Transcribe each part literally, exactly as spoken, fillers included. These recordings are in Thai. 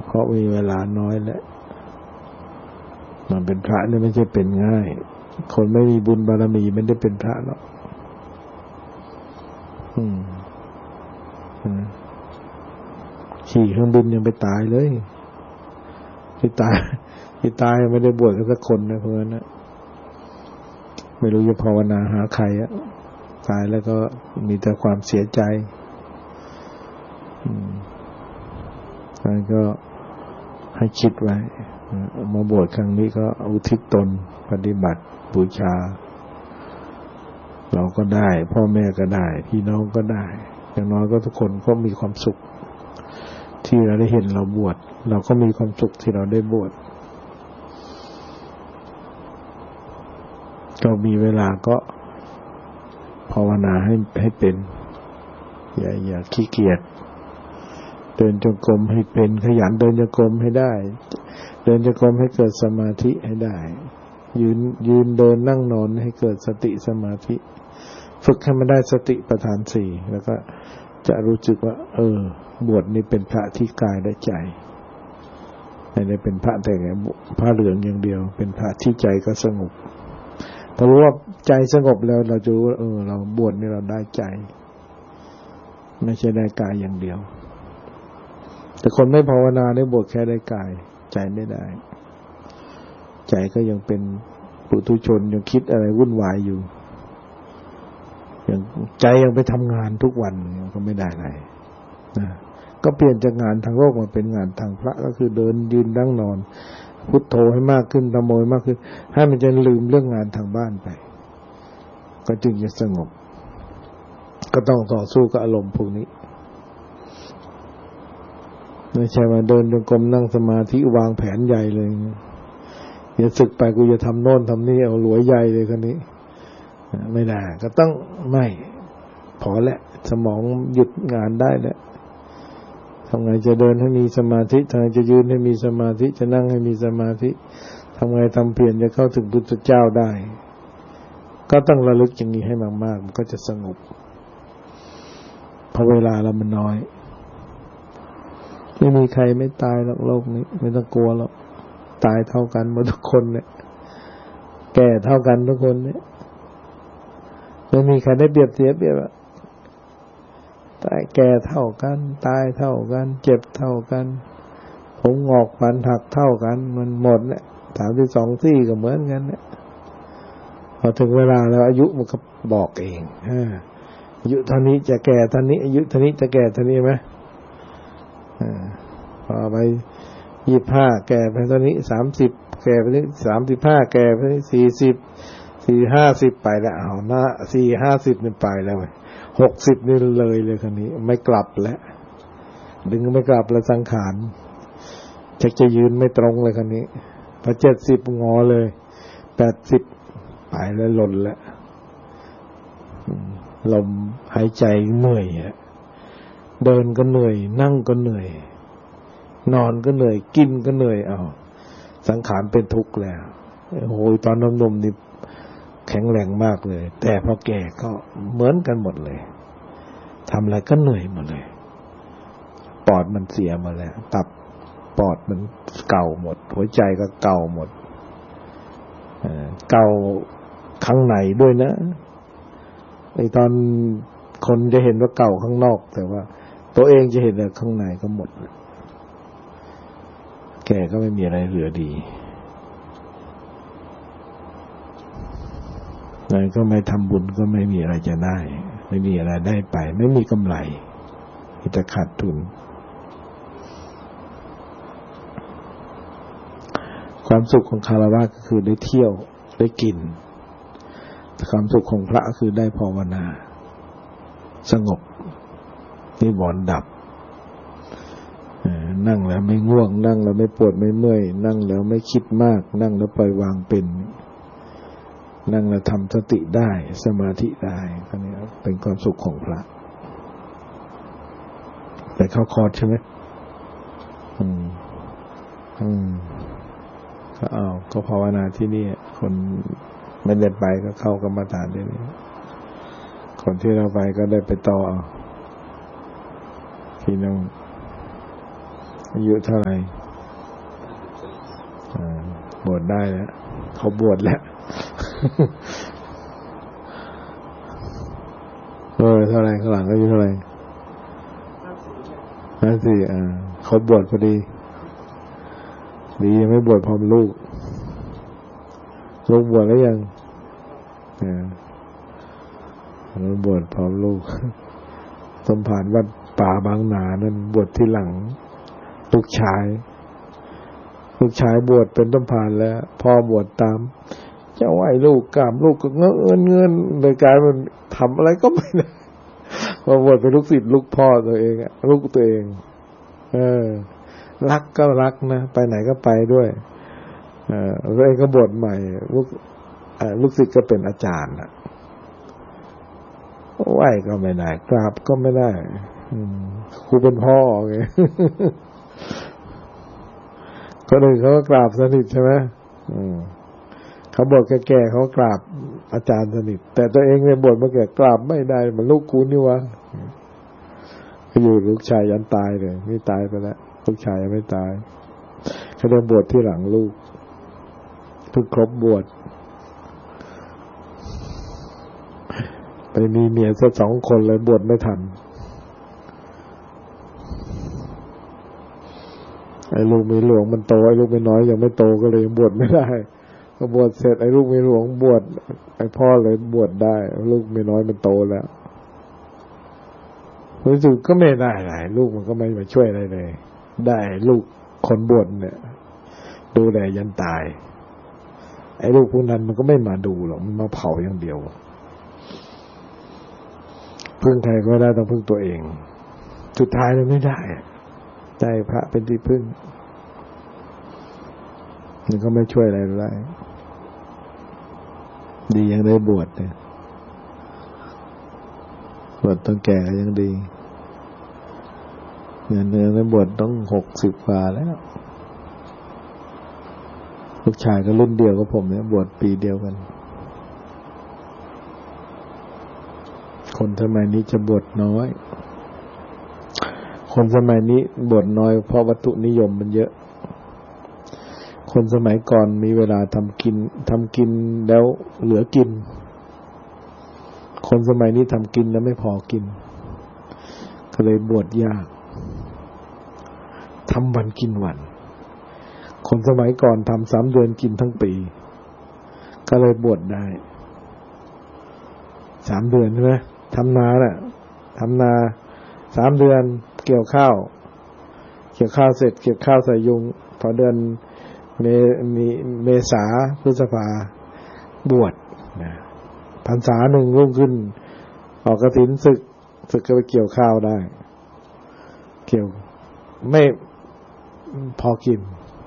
เพราะมีเวลาน้อยแล้วมันเป็นพระนี่ไม่ใช่เป็นง่ายคนไม่มีบุญบารมีไม่ได้เป็นพระหรอกอืมขี่เครื่องบินยังไปตายเลยที่ตายที่ตายไม่ได้บวชกันสักคนนะเพื่อนนะไม่รู้จะภาวนาหาใครอะตายแล้วก็มีแต่ความเสียใจอืมนั่นก็ให้คิดไว้มาบวชครั้งนี้ก็อุทิศตนปฏิบัติบูชาเราก็ได้พ่อแม่ก็ได้พี่น้องก็ได้อย่างน้อยก็ทุกคนก็มีความสุขที่เราได้เห็นเราบวชเราก็มีความสุขที่เราได้บวชก็มีเวลาก็ภาวนาให้ให้เป็นอย่าอย่าขี้เกียจเดินจงกรมให้เป็นขยันเดินจงกรมให้ได้เดินจงกรมให้เกิดสมาธิให้ได้ยืนยืนเดินนั่งนอนให้เกิดสติสมาธิฝึกให้มันได้สติปัฏฐานสี่แล้วก็จะรู้สึกว่าเออบวชนี่เป็นพระที่กายและใจไม่ได้เป็นพระแต่พระเหลืองอย่างเดียวเป็นพระที่ใจก็สงบพอรู้ว่าใจสงบแล้วเราจะรู้ว่าเออเราบวชนี่เราได้ใจไม่ใช่ได้กายอย่างเดียวแต่คนไม่ภาวนาได้บวชแค่ได้กายใจไม่ได้ใจก็ยังเป็นปุถุชนยังคิดอะไรวุ่นวายอยู่ยังใจยังไปทำงานทุกวันก็ไม่ได้อะไรนะก็เปลี่ยนจากงานทางโลกมาเป็นงานทางพระก็คือเดินยืนนั่งนอนพุทโธให้มากขึ้นธัมโมให้มากขึ้นให้มันจะลืมเรื่องงานทางบ้านไปก็จึงจะสงบก็ต้องต่อสู้กับอารมณ์พวกนี้ไม่ใช่ว่าเดินจงกรมนั่งสมาธิวางแผนใหญ่เลยอย่าศึกไปกูจะทำโน่นทำนี่เอาหลวยใหญ่เลยคนนี้ไม่ได้ก็ต้องไม่พอแล้วสมองหยุดงานได้แล้วทำไงจะเดินให้มีสมาธิทำไงจะยืนให้มีสมาธิจะนั่งให้มีสมาธิทำไงทำเพียรจะเข้าถึงพุทธเจ้าได้ก็ต้องระลึกอย่างนี้ให้มากๆมันก็จะสงบเพราะเวลาเรามันน้อยไม่มีใครไม่ตายหรอกโลกนี้ไม่ต้องกลัวหรอกตายเท่ากันหมดทุกคนเนี่ยแก่เท่ากันทุกคนเนี่ยไม่มีใครได้เปรียบเสียเปรียบอะตายแก่เท่ากันตายเท่ากันเจ็บเท่ากันผมงอกฟันหักเท่ากันมันหมดเนี่ยสามสิบสองซี่ก็เหมือนกันเนี่ยพอถึงเวลาแล้วอายุมันก็บอกเองอายุเท่านี้จะแก่เท่านี้อายุเท่านี้จะแก่เท่านี้ไหมพอไปยี่สิบห้าแก่ไปเท่านี้สามสิบแก่ไปนี้สามสิบห้าแก่ไปนี้สี่สิบสี่ห้าสิบไปแล้วเอาหน้าสี่ห้าสิบนี่ไปแล้วหกสิบนี่เลยเลยคนนี้ไม่กลับแล้วดึงไม่กลับแล้วสังขารจะจะยืนไม่ตรงเลยคนนี้พอเจ็ดสิบงอเลยแปดสิบไปแล้วหล่นแล้วลมหายใจเหนื่อยเดินก็เหนื่อยนั่งก็เหนื่อยนอนก็เหนื่อยกินก็เหนื่อยอ้าวสังขารเป็นทุกข์แล้วโอ้ยตอนหนุ่มๆนี่แข็งแรงมากเลยแต่พอแก่ก็เหมือนกันหมดเลยทำอะไรก็เหนื่อยหมดเลยปอดมันเสียหมดแล้วตับปอดมันเก่าหมดหัวใจก็เก่าหมดเก่าข้างในด้วยนะไอ้ตอนคนจะเห็นว่าเก่าข้างนอกแต่ว่าตัวเองจะเห็นว่าข้างในก็หมดแก่ก็ไม่มีอะไรเหลือดีนั่นก็ไม่ทำบุญก็ไม่มีอะไรจะได้ไม่มีอะไรได้ไปไม่มีกำไรมีแต่ขาดทุนความสุขของคฤหัสถ์ก็คือได้เที่ยวได้กินความสุขของพระก็คือได้ภาวนาสงบนิวรณ์ดับนั่งแล้วไม่ง่วงนั่งแล้วไม่ปวดไม่เมื่อยนั่งแล้วไม่คิดมากนั่งแล้วปล่อยวางเป็นนั่งแล้วทำสติได้สมาธิได้ก็นี่เป็นความสุขของพระไปเข้าคอร์สใช่ไหมอืมอืมก็เอาก็ภาวนาที่นี่คนไม่ได้ไปก็เข้ากรรมฐานได้เลยคนที่เราไปก็ได้ไปต่อพี่น้องอายุเท่าไหร่บวชได้แล้วเขาบวชแล้วเออเท่าไรข้างหลังก็อยู่เท่าไรห้าสี่อ่าเขาบวชพอดีดียังไม่บวชพร้อมลูกลูกบวชแล้วยังอ่าลูกบวชพร้อมลูกสมภารวัดป่าบางนานั่นบวชที่หลังลูกชายลูกชายบวชเป็นสมภารแล้วพ่อบวชตามเจ้าไหวลูกกราบลูกก็เงินเงินโดยการมันทำอะไรก็ไม่ได้พอบวชเป็นลูกศิษย์ลูกพ่อตัวเองอะลูกตัวเองเออรักก็รักนะไปไหนก็ไปด้วยเออแล้วเองก็บวชใหม่ลูกเออลูกศิษย์ก็เป็นอาจารย์อะไหวก็ไม่ได้กราบก็ไม่ได้ครูเป็นพ่อไงคนอื่นเขาก็กราบสนิทใช่ไหมเขาบวชแก่ๆเขากราบอาจารย์สนิทแต่ตัวเองเนี่ยบวชมาแก่กราบไม่ได้มันลูกกูนี่วะอยู่ลูกชายยันตายเลยไม่ตายไปแล้วลูกชายยังไม่ตายเขาเดินบวชที่หลังลูกเพิ่งครบบวชไปมีเมียสักสองคนเลยบวชไม่ทันไอ้ลูกมีหลวงมันโตไอ้ลูกมีน้อยยังไม่โตก็เลยบวชไม่ได้พอบวชเสร็จไอ้ลูกมีหลวงบวชไอ้พ่อเลยบวชได้ลูกมีน้อยมันโตแล้วรู้สึกก็ไม่ได้หลายลูกมันก็ไม่มาช่วยอะไรเลยได้ลูกคนบวชเนี่ยดูแลยันตายไอ้ลูกพวกนั้นมันก็ไม่มาดูหรอกมันมาเผาอย่างเดียวพึ่งใครก็ได้ต้องพึ่งตัวเองสุดท้ายเลยไม่ได้ใจพระเป็นที่พึ่งมันก็ไม่ช่วยอะไรได้ดียังได้บวชเนี่ยบวชต้องแก่ยังดีเงินเดือนได้บวชต้องหกสิบกว่าแล้วลูกชายก็รุ่นเดียวกับผมเนี่ยบวชปีเดียวกันคนสมัยนี้จะบวชน้อยคนสมัยนี้บวชน้อยเพราะวัตถุนิยมมันเยอะคนสมัยก่อนมีเวลาทำกินทำกินแล้วเหลือกินคนสมัยนี้ทำกินแล้วไม่พอกินก็เลยบวชยากทำวันกินวันคนสมัยก่อนทำสามเดือนกินทั้งปีก็เลยบวชได้สามเดือนใช่ไหมทำนาน่ะทำนาสามเดือนเกี่ยวข้าวเกี่ยวข้าวเสร็จเกี่ยวข้าวใส่ยุงพอเดือนเมมีเมษาพฤษภาบวชนะพรรษาหนึ่งรุ่งขึ้นออกกฐินศึกศึกก็ไปเกี่ยวข้าวได้เกี่ยวไม่พอกิน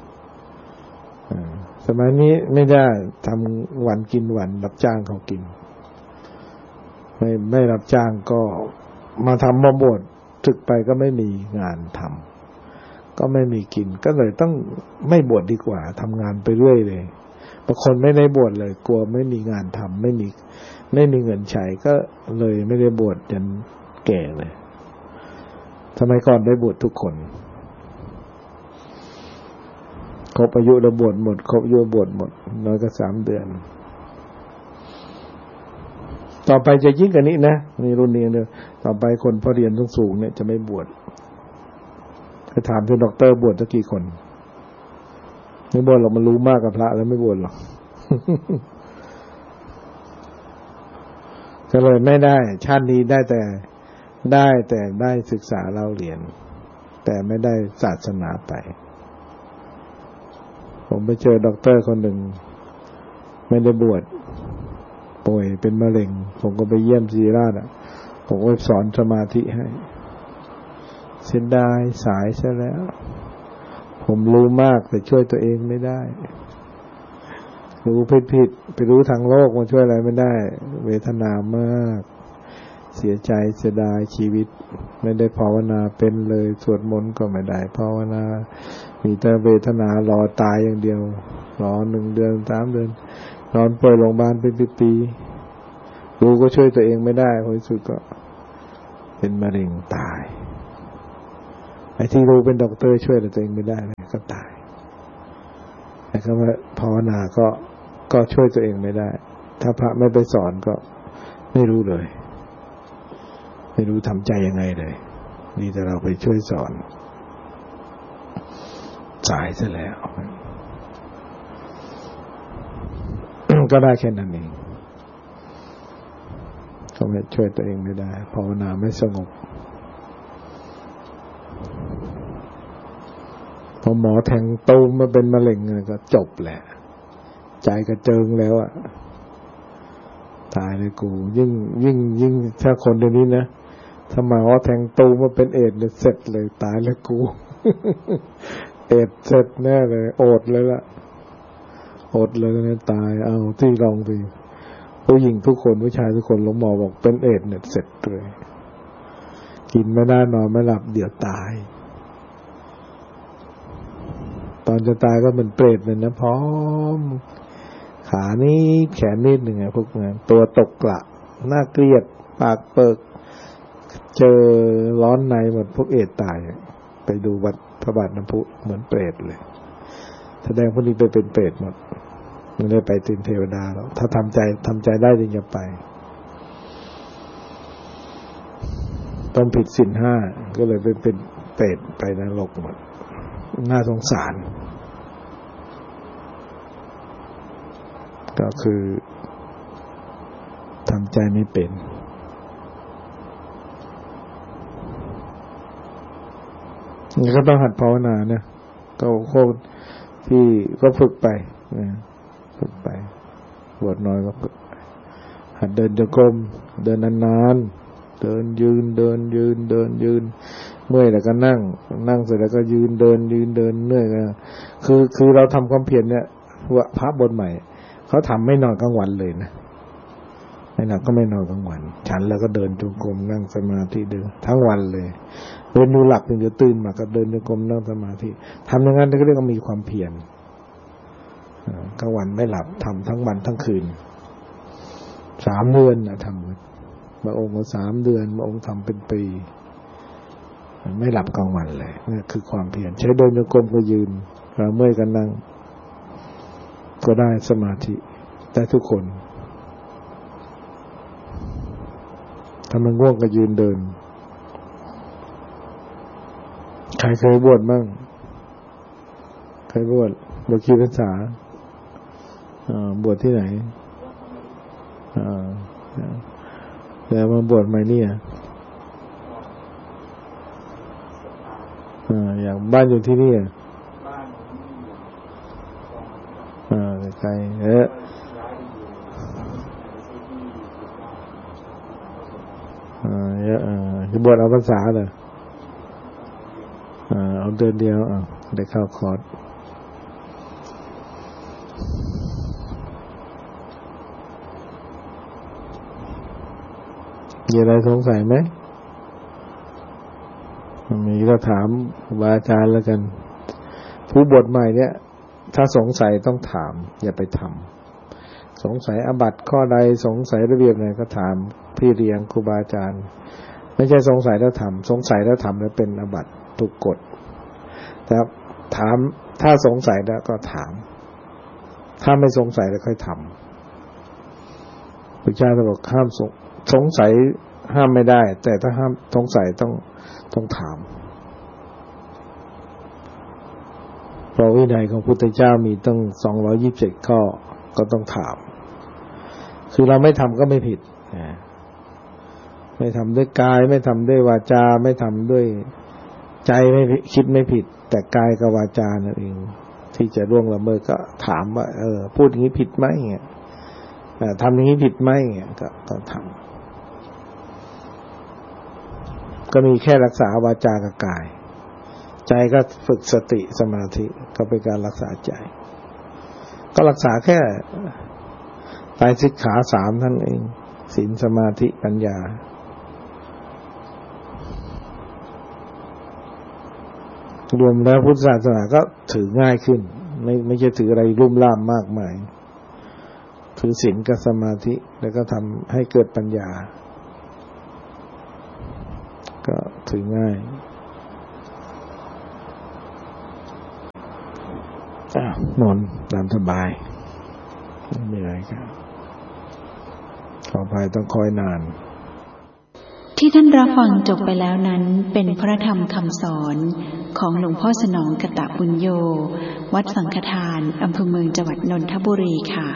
สมัยนี้ไม่ได้ทำวันกินวันรับจ้างเขากินไม่ไม่รับจ้างก็มาทำมาบวชศึกไปก็ไม่มีงานทำก็ไม่มีกินก็เลยต้องไม่บวชดีกว่าทำงานไปเรื่อยเลยบางคนไม่ได้บวชเลยกลัวไม่มีงานทำไม่มีไม่มีเงินใช้ก็เลยไม่ได้บวชจนแก่เลยสมัยก่อนได้บวชทุกคนครบอายุแล้วบวชหมดครบอายุบวชหมดน้อยก็สามเดือนต่อไปจะยิ่งกว่านี้นะนี่รุ่นนี้เลยต่อไปคนพอเรียนสูงๆเนี่ยจะไม่บวชก็ถามที่ด็อกเตอร์บวชสักกี่คนไม่บวชหรอกมันรู้มากกับพระแล้วไม่บวชหรอก ก็เลยไม่ได้ชาตินี้ได้แต่ได้แต่ได้ศึกษาเล่าเรียนแต่ไม่ได้ศาสนาไปผมไปเจอด็อกเตอร์คนหนึ่งไม่ได้บวชป่วยเป็นมะเร็งผมก็ไปเยี่ยมศิริราชอ่ะผมก็สอนสมาธิให้เสียดายสายซะแล้วผมรู้มากแต่ช่วยตัวเองไม่ได้รู้ผิดผิดไปรู้ทางโลกมาช่วยอะไรไม่ได้เวทนามากเสียใจเสียดายชีวิตไม่ได้ภาวนาเป็นเลยสวดมนต์ก็ไม่ได้ภาวนามีแต่เวทนารอตายอย่างเดียวรอหนึ่งเดือนสามเดือนนอนป่วยโรงพยาบาลเป็นปีๆรู้ก็ช่วยตัวเองไม่ได้ผลสุดก็เป็นมะเร็งตายไอ้ที่รู้เป็นด็อกเตอร์ช่วยตัวเองไม่ได้ก็ตายแต่คำว่าภาวนาก็ก็ช่วยตัวเองไม่ได้ถ้าพระไม่ไปสอนก็ไม่รู้เลยไม่รู้ทำใจยังไงเลยนี่แต่เราไปช่วยสอนสายซะแล้ว ก็ได้แค่นั้นเองก็ไม่ช่วยตัวเองไม่ได้ภาวนาไม่สงบพอหมอแทงตูมมาเป็นมะเร็งก็จบแหละใจกระเจิงแล้วอ่ะตายเลยกูยิ่งยิ่งยิ่งถ้าคนเดี๋ยวนี้นะถ้าหมอแทงตูมมาเป็นเอดส์เนี่ยเสร็จเลยตายแล้วกู เอดส์เสร็จแน่เลยอดเลยล่ะอดเลยนะตายเอาที่ลองดีผู้หญิงทุกคนผู้ชายทุกคนหลวงหมอบอกเป็นเอดส์เนี่ยเสร็จเลยกินไม่ได้นอนไม่หลับเดี๋ยวตายตอนจะตายก็เหมือนเปรตเลยนะพร้อมขานี่แขนนิดหนึ่งไงพวกนั้นตัวตกกระหน้าเกลียดปากเปิกเจอร้อนในหมดพวกเอดส์ตายไปดูวัดพระบาทน้ำพุเหมือนเปรตเลยแสดงพวกนี้ไปเป็นเปรตหมดไม่ได้ไปเป็นเทวดาหรอกถ้าทำใจทำใจได้จึงจะไปต้องผิดศีลห้าก็เลยเป็นเป็นเปรตไปนรกหมดน่าสงสารก็คือทำใจไม่เป็นนี่ก็ต้องหัดภาวนานะก็โคตรที่ก็ฝึกไปนะฝึกไปบวชน้อยก็ฝึกหัดเดินจงกรมเดินนานๆเดินยืนเดินยืนเดินยืนเมื่อยแล้วก็นั่งนั่งเสร็จแล้วก็ยืนเดินยืนเดินเหนื่อยก็คือคือเราทำความเพียรเนี่ยว่าพระบทใหม่เขาทำไม่นอนกลางวันเลยนะไม่นอนก็ไม่นอนกลางวันฉันแล้วก็เดินจงกรมนั่งสมาธิเดินทั้งวันเลยเดินดูหลับถึงจะตื่นมาก็เดินจงกรมนั่งสมาธิทำอย่างนั้นก็เรียกว่ามีความเพียรกลางวันไม่หลับทำทั้งวันทั้งคืนสามเดือนนะทำบางองค์ก็สามเดือนบางองค์ทำเป็นปีไม่หลับกลางวันเลยนี่คือความเพียรใช้เดินจงกรมก็ยืนเราเมื่อยกันนั่งก็ได้สมาธิได้ทุกคนถ้ามันง่วงก็ยืนเดินใครเคยบวชมั่งเคยบวชบวชกี่พรรษาบวชที่ไหนแล้วมาบวชใหม่นี่อ่ะอย่างบ้านอยู่ที่นี่อ่ะไกลเออเยอะจะบวชเอาพรรษาเลยเอาเดือนเดียวได้เข้าคอร์สมีอะไรสงสัยไหมมีก็ถามครูบาอาจารย์แล้วกันผู้บวชใหม่เนี่ยถ้าสงสัยต้องถามอย่าไปทำสงสัยอาบัติข้อใดสงสัยระเบียบไหนก็ถามพี่เลี้ยงครูบาอาจารย์ไม่ใช่สงสัยแล้วทำสงสัยแล้วทำแล้วเป็นอาบัติถูกกฎแต่ถามถ้าสงสัยแล้วก็ถามถ้าไม่สงสัยแล้วค่อยทำพระเจ้าบอกห้ามสงสงสัยห้ามไม่ได้แต่ถ้าห้ามสงสัยต้องต้องถามเพราะวินัยของพุทธเจ้ามีตั้งสองร้อยยี่สิบเจ็ดข้อก็ต้องถามคือเราไม่ทำก็ไม่ผิดไม่ทำด้วยกายไม่ทำด้วยวาจาไม่ทำด้วยใจไม่คิดไม่ผิดแต่กายกับวาจานั่นเองที่จะล่วงละเมิดก็ถามว่าเออพูดอย่างนี้ผิดไหมเงี้ยทำอย่างนี้ผิดไหมเงี้ยก็ก็ทำก็มีแค่รักษาวาจากับกายใจก็ฝึกสติสมาธิก็เป็นการรักษาใจก็รักษาแค่ไตรสิกขาสามท่านเองศีลสมาธิปัญญารวมแล้วพุทธศาสนาก็ถือง่ายขึ้นไม่ไม่ใช่ถืออะไรลุ่มล่ามมากมายถือศีลกับสมาธิแล้วก็ทำให้เกิดปัญญาก็ถือง่ายอ้าวนอนตามสบายไม่มีอะไรครับขออภัยต้องคอยนานที่ท่านรับฟังจบไปแล้วนั้นเป็นพระธรรมคำสอนของหลวงพ่อสนองกตปุญโญวัดสังฆทานอำเภอเมืองจังหวัดนนทบุรีค่ะ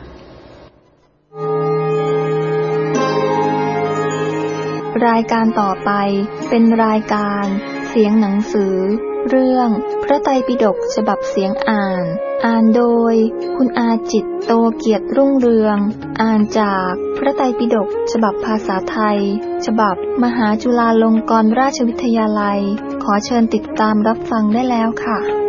รายการต่อไปเป็นรายการเสียงหนังสือเรื่องพระไตรปิฎกฉบับเสียงอ่านอ่านโดยคุณอาจิตโตเกียรติรุ่งเรืองอ่านจากพระไตรปิฎกฉบับภาษาไทยฉบับมหาจุฬาลงกรณราชวิทยาลัยขอเชิญติดตามรับฟังได้แล้วค่ะ